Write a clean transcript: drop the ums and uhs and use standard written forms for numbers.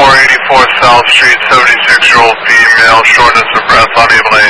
484 South Street, 76-year-old female, shortness of breath, unable to